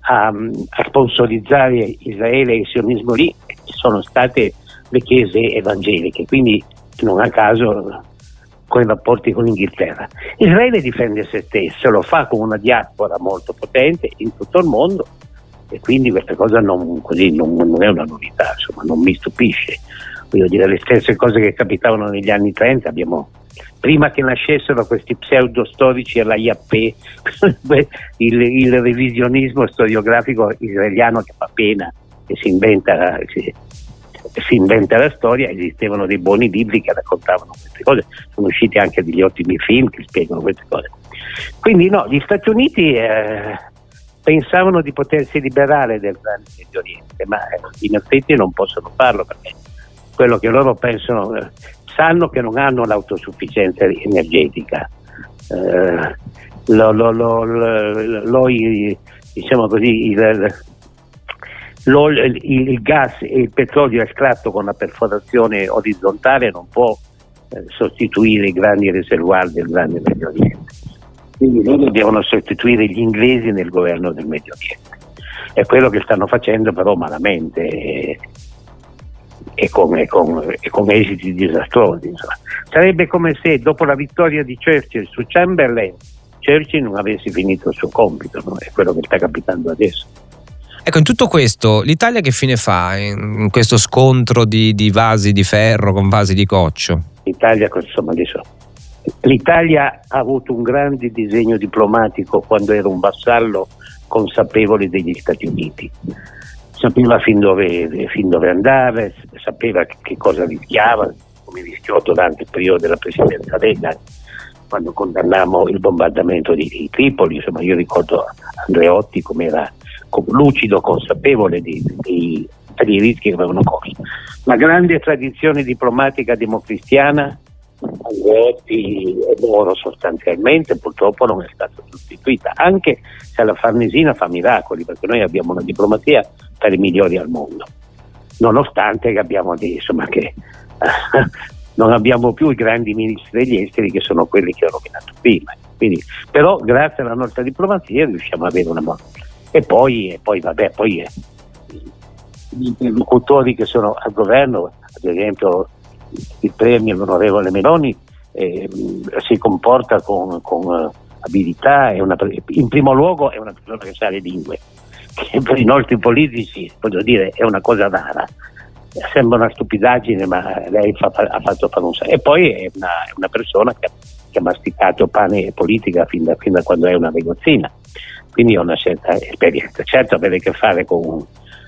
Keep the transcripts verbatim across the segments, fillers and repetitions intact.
a, a sponsorizzare Israele e il sionismo lì sono state le chiese evangeliche, quindi non a caso con i rapporti con l'Inghilterra. Israele difende se stesso, lo fa con una diaspora molto potente in tutto il mondo, e quindi questa cosa non, così, non, non è una novità, insomma, non mi stupisce. Voglio dire, le stesse cose che capitavano negli anni trenta, abbiamo, prima che nascessero questi pseudo storici alla I A P, il, il revisionismo storiografico israeliano che fa pena e si inventa, si, si inventa la storia. Esistevano dei buoni libri che raccontavano queste cose, sono usciti anche degli ottimi film che spiegano queste cose. Quindi no, gli Stati Uniti eh, pensavano di potersi liberare del Grande Medio Oriente, ma eh, in effetti non possono farlo, perché quello che loro pensano, eh, sanno che non hanno l'autosufficienza energetica. Eh, lo, lo, lo, lo, lo, diciamo così, il, lo, il, il gas e il petrolio estratto con la perforazione orizzontale non può eh, sostituire i grandi reservoir del Grande Medio Oriente. Quindi loro devono sostituire gli inglesi nel governo del Medio Oriente. È quello che stanno facendo, però malamente e, e, con, e, con, e con esiti disastrosi. Insomma. Sarebbe come se dopo la vittoria di Churchill su Chamberlain, Churchill non avesse finito il suo compito, no? È quello che sta capitando adesso. Ecco, in tutto questo l'Italia che fine fa in questo scontro di, di vasi di ferro con vasi di coccio? L'Italia, insomma, adesso L'Italia ha avuto un grande disegno diplomatico quando era un vassallo consapevole degli Stati Uniti. Sapeva fin dove, fin dove andare, sapeva che cosa rischiava, come rischiò durante il periodo della presidenza Reagan, quando condannammo il bombardamento di, di Tripoli. Insomma, io ricordo Andreotti come era lucido, consapevole dei, dei, dei rischi che avevano corso. La grande tradizione diplomatica democristiana, Andreotti e Moro sostanzialmente, purtroppo non è stata sostituita, anche se la Farnesina fa miracoli, perché noi abbiamo una diplomazia tra le migliori al mondo, nonostante che abbiamo dei, insomma, che non abbiamo più i grandi ministri degli esteri che sono quelli che ho nominato prima. Quindi, però grazie alla nostra diplomazia riusciamo ad avere una buona. E poi, e poi vabbè, poi eh, gli interlocutori che sono al governo, ad esempio il premier, l'onorevole Meloni, eh, si comporta con, con abilità, è una, in primo luogo è una persona che sa le lingue, che per i nostri politici, voglio dire, è una cosa rara. Sembra una stupidaggine, ma lei fa, ha fatto fare un e poi è una, è una persona che, che ha masticato pane e politica fin da, fin da quando è una ragazzina, quindi ha una certa esperienza. Certo, avere a che fare con un,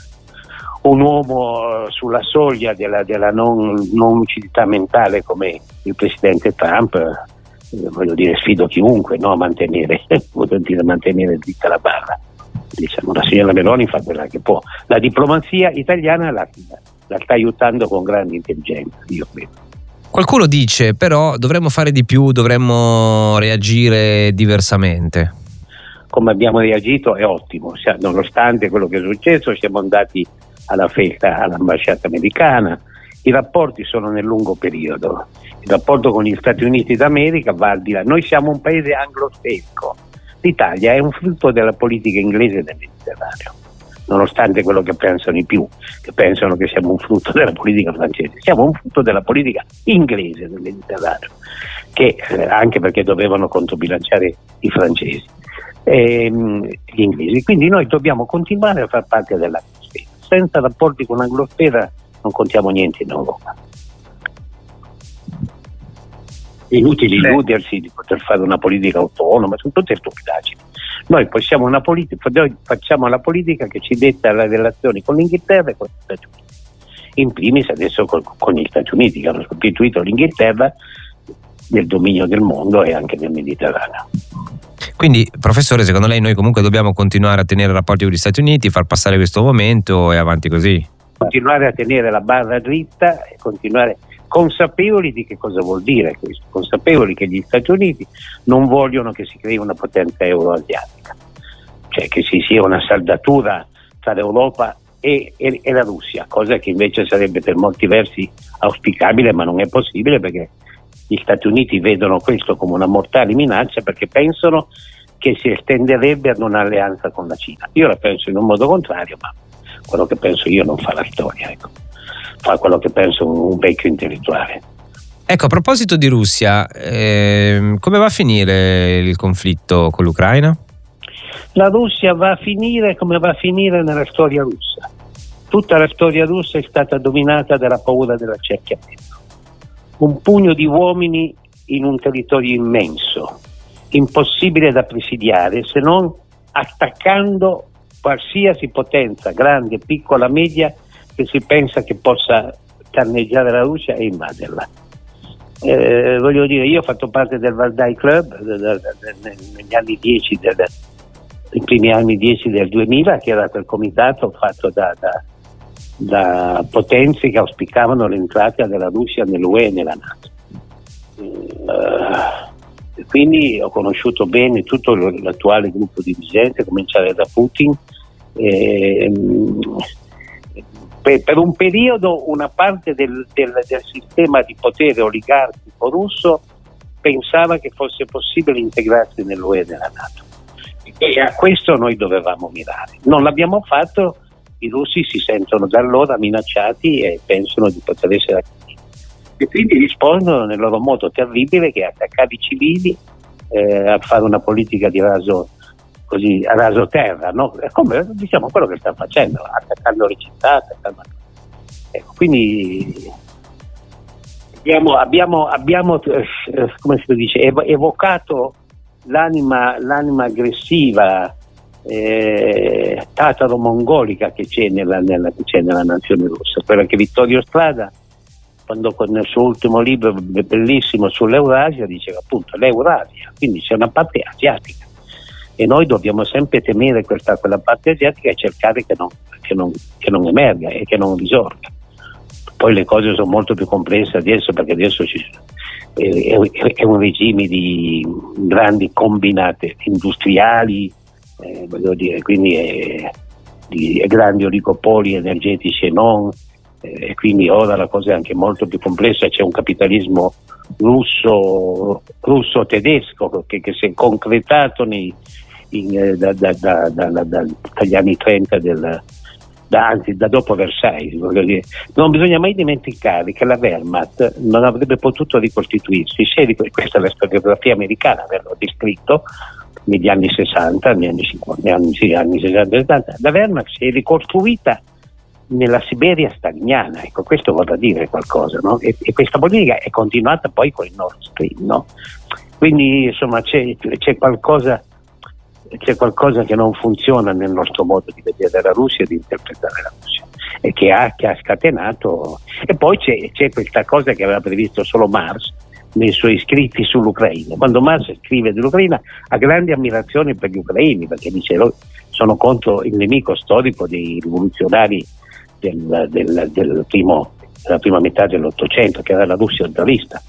un uomo sulla soglia della, della non, non lucidità mentale come il presidente Trump, eh, voglio dire, sfido chiunque, no, a mantenere, voglio dire, mantenere dritta la barra. Diciamo, la signora Meloni fa quella che può. La diplomazia italiana la, la sta aiutando con grande intelligenza, io credo. Qualcuno dice però dovremmo fare di più, dovremmo reagire diversamente. Come abbiamo reagito è ottimo, nonostante quello che è successo siamo andati alla festa all'ambasciata americana. I rapporti sono nel lungo periodo, il rapporto con gli Stati Uniti d'America va al di là. Noi siamo un paese anglosassone, l'Italia è un frutto della politica inglese del Mediterraneo, nonostante quello che pensano i più, che pensano che siamo un frutto della politica francese. Siamo un frutto della politica inglese del Mediterraneo, che eh, anche perché dovevano controbilanciare i francesi e gli inglesi. Quindi noi dobbiamo continuare a far parte dell'Anglosfera. Senza rapporti con l'Anglosfera non contiamo niente in Europa. Inutile illudersi di poter fare una politica autonoma, sono tutte stupidaggini. Noi possiamo una politica, noi facciamo la politica che ci detta le relazioni con l'Inghilterra e con gli Stati Uniti. In primis adesso con, con gli Stati Uniti, che hanno sostituito l'Inghilterra nel dominio del mondo e anche nel Mediterraneo. Quindi, professore, secondo lei noi comunque dobbiamo continuare a tenere rapporti con gli Stati Uniti, far passare questo momento e avanti così? Continuare a tenere la barra dritta e continuare consapevoli di che cosa vuol dire questo, consapevoli che gli Stati Uniti non vogliono che si crei una potenza euroasiatica, cioè che ci sia una saldatura tra l'Europa e, e, e la Russia, cosa che invece sarebbe per molti versi auspicabile, ma non è possibile perché gli Stati Uniti vedono questo come una mortale minaccia, perché pensano che si estenderebbe ad un'alleanza con la Cina. Io la penso in un modo contrario, ma quello che penso io non fa la storia, ecco. Fa quello che penso un, un vecchio intellettuale. Ecco, a proposito di Russia, eh, come va a finire il conflitto con l'Ucraina? La Russia va a finire come va a finire nella storia russa. Tutta la storia russa è stata dominata dalla paura dell'accerchiamento. Un pugno di uomini in un territorio immenso, impossibile da presidiare se non attaccando qualsiasi potenza, grande, piccola, media, che si pensa che possa canneggiare la Russia e invaderla. Eh, voglio dire, io ho fatto parte del Valdai Club de, de, de, de, negli anni dieci, del, i primi anni dieci del duemila, che era quel comitato fatto da, da, da potenze che auspicavano l'entrata della Russia nell'U E e nella NATO. Uh, quindi ho conosciuto bene tutto l'attuale gruppo dirigente, a cominciare da Putin. Eh, per, per un periodo una parte del, del, del sistema di potere oligarchico russo pensava che fosse possibile integrarsi nell'U E e nella NATO, e a questo noi dovevamo mirare. Non l'abbiamo fatto, i russi si sentono da allora minacciati e pensano di poter essere attivi, e quindi rispondono nel loro modo terribile, che è attaccare i civili, eh, a fare una politica di raso, così, a raso terra, no? Come diciamo quello che sta facendo, attaccando le città, attaccando... Ecco, quindi abbiamo, abbiamo, abbiamo eh, come si dice, ev- evocato l'anima, l'anima aggressiva, eh, tataro-mongolica che c'è nella, nella, che c'è nella nazione russa, quella che Vittorio Strada, quando con il suo ultimo libro bellissimo sull'Eurasia, diceva appunto l'Eurasia, quindi c'è una parte asiatica e noi dobbiamo sempre temere questa, quella parte asiatica e cercare che non, che non, che non emerga e che non risorga. Poi le cose sono molto più complesse adesso, perché adesso ci, è, è, è un regime di grandi combinate industriali, eh, voglio dire, quindi è, di grandi oligopoli energetici e non, e quindi ora la cosa è anche molto più complessa. C'è un capitalismo russo russo tedesco che, che si è concretato nei, in, da, da, da, da, da, dagli anni trenta del, da, anzi da dopo Versailles, voglio dire. Non bisogna mai dimenticare che la Wehrmacht non avrebbe potuto ricostituirsi se, questa è la storiografia americana, averlo descritto negli anni sessanta, negli anni cinquanta, negli anni, sì, anni sessanta e settanta. La Wehrmacht si è ricostruita nella Siberia staliniana, ecco, questo vorrà dire qualcosa, no? E, e questa politica è continuata poi con il Nord Stream, no? Quindi insomma c'è, c'è qualcosa c'è qualcosa che non funziona nel nostro modo di vedere la Russia e di interpretare la Russia, e che ha, che ha scatenato. E poi c'è, c'è questa cosa che aveva previsto solo Marx nei suoi scritti sull'Ucraina. Quando Marx scrive dell'Ucraina ha grande ammirazione per gli ucraini, perché dice sono contro il nemico storico dei rivoluzionari Del, del, del primo, della prima metà dell'Ottocento, che era la Russia zarista,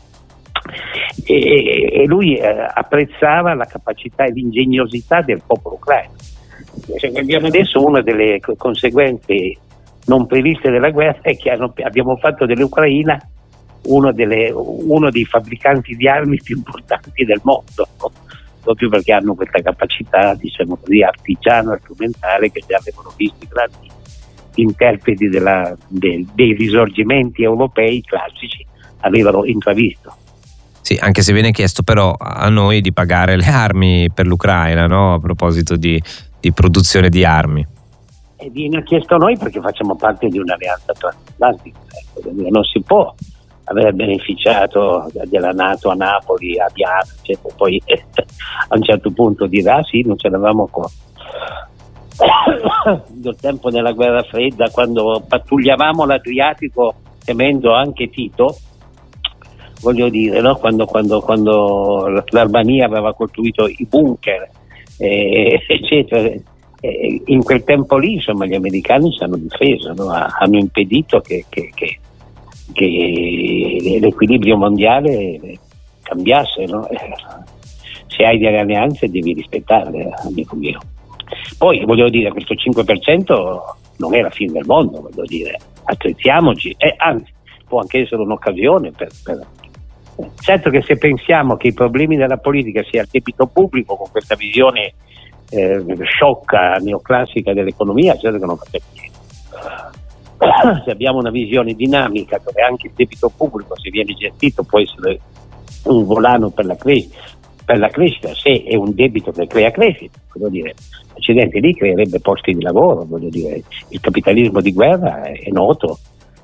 e, e lui eh, apprezzava la capacità e l'ingegnosità del popolo ucraino. Se guardiamo adesso, una delle conseguenze non previste della guerra è che hanno, abbiamo fatto dell'Ucraina uno, delle, uno dei fabbricanti di armi più importanti del mondo, no? Proprio perché hanno questa capacità, diciamo così, artigiana, strumentale, che già avevano visto i grandi interpreti della, de, dei risorgimenti europei classici avevano intravisto. Sì, anche se viene chiesto però a noi di pagare le armi per l'Ucraina, no? A proposito di, di produzione di armi. E viene chiesto a noi perché facciamo parte di un'alleanza transatlantica, ecco, non si può aver beneficiato della NATO a Napoli, a Biafra, eccetera, poi eh, a un certo punto dirà ah, sì, non ce l'avevamo qua. Del tempo della guerra fredda, quando pattugliavamo l'Adriatico temendo anche Tito, voglio dire, no? quando, quando, quando l'Albania aveva costruito i bunker, eh, eccetera, eh, in quel tempo lì insomma gli americani si hanno difeso, no? Hanno impedito che, che, che, che l'equilibrio mondiale cambiasse, no? Se hai delle alleanze devi rispettarle, amico mio. Poi voglio dire, questo cinque per cento non è la fine del mondo, voglio dire, attrezziamoci, e anzi può anche essere un'occasione per, per, Certo che se pensiamo che i problemi della politica sia il debito pubblico, con questa visione eh, sciocca, neoclassica dell'economia, certo che non facciamo niente. Se abbiamo una visione dinamica dove anche il debito pubblico, se viene gestito, può essere un volano per la crescita, per la crescita, se è un debito che crea crescita, voglio dire, l'accidente lì creerebbe posti di lavoro, voglio dire, il capitalismo di guerra è noto,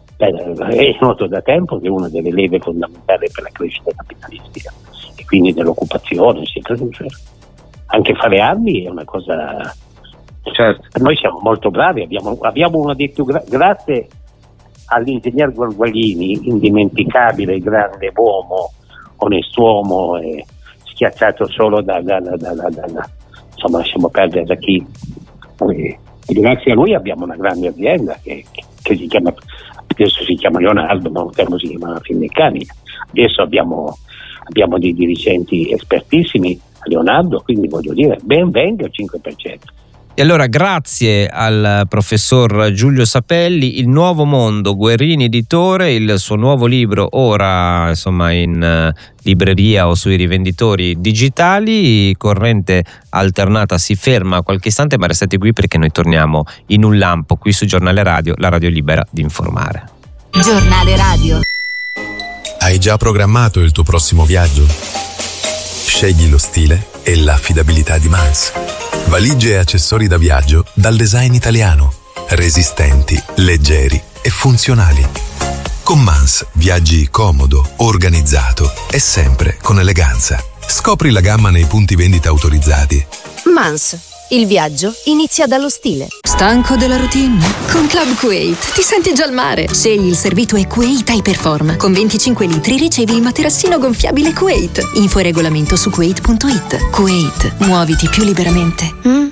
è noto da tempo che è una delle leve fondamentali per la crescita capitalistica e quindi dell'occupazione, anche fare armi è una cosa, certo. Noi siamo molto bravi, abbiamo, abbiamo uno dei più gra- grazie all'ingegner Guargualini, indimenticabile, grande uomo, onest'uomo, e schiacciato solo da, da, da, da, da, da insomma lasciamo perdere da chi, e grazie a lui abbiamo una grande azienda che, che, che si chiama, adesso si chiama Leonardo, ma un tempo si chiamava Finmeccanica, adesso abbiamo, abbiamo dei dirigenti espertissimi a Leonardo, quindi voglio dire, ben venga il cinque per cento. E allora grazie al professor Giulio Sapelli, Il Nuovo Mondo, Guerrini Editore, il suo nuovo libro ora insomma in libreria o sui rivenditori digitali. Corrente Alternata si ferma qualche istante, ma restate qui perché noi torniamo in un lampo qui su Giornale Radio, la radio libera di informare. Giornale Radio. Hai già programmato il tuo prossimo viaggio? Scegli lo stile e l'affidabilità di Mans. Valigie e accessori da viaggio dal design italiano, resistenti, leggeri e funzionali. Con Mans viaggi comodo, organizzato e sempre con eleganza. Scopri la gamma nei punti vendita autorizzati. Mans, il viaggio inizia dallo stile. Stanco della routine? Con Club Kuwait ti senti già al mare. Scegli il servito e Kuwait Hyperform. Con venticinque litri ricevi il materassino gonfiabile Kuwait. Info e regolamento su kuwait punto it. Kuwait, muoviti più liberamente.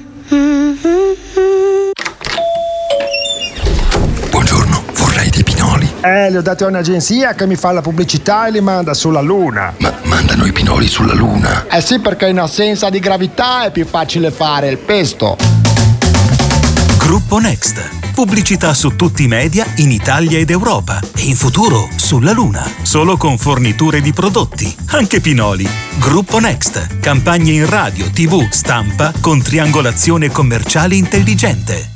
Buongiorno, vorrei dei pinoli. Eh, li ho dati a un'agenzia che mi fa la pubblicità e li manda sulla Luna. Ma mandano i pinoli sulla Luna? Eh sì, perché in assenza di gravità è più facile fare il pesto. Gruppo Next. Pubblicità su tutti i media in Italia ed Europa e in futuro sulla Luna. Solo con forniture di prodotti, anche pinoli. Gruppo Next. Campagne in radio, tivù, stampa con triangolazione commerciale intelligente.